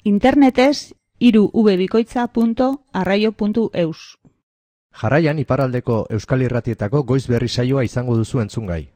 Internetez 3vbikoitza.arraio.eus. Jarraian iparraldeko Euskal Irratietako goiz berri saioa izango duzu entzungai.